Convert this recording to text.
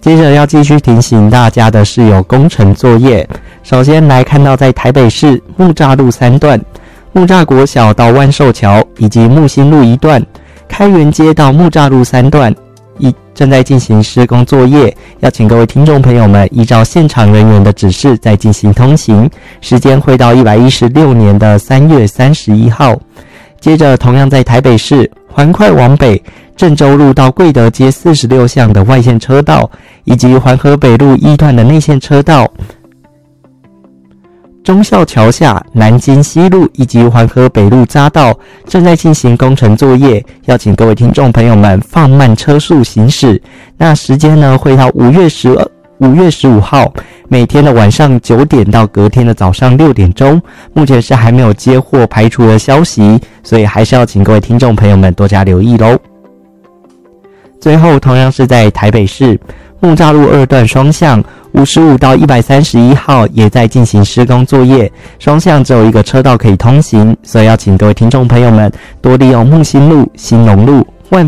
接着要继续提醒大家的是有工程作业。首先来看到在台北市木栅路3段、木栅国小到万寿桥以及木星路1段、开元街到木栅路3段正在进行施工作业，要请各位听众朋友们依照现场人员的指示再进行通行，时间会到116年的3月31号。接着同样在台北市环快往北郑州路到贵德街46巷的外线车道，以及环河北路1段的内线车道，忠孝桥下、南京西路以及环河北路匝道正在进行工程作业，要请各位听众朋友们放慢车速行驶。那时间呢会到5月15号每天的晚上9点到隔天的早上6点钟，目前是还没有接获排除的消息，所以还是要请各位听众朋友们多加留意咯。最后同样是在台北市木栅路2段双向55到131号也在进行施工作业，双向只有一个车道可以通行，所以要请各位听众朋友们多利用木星路、兴隆路、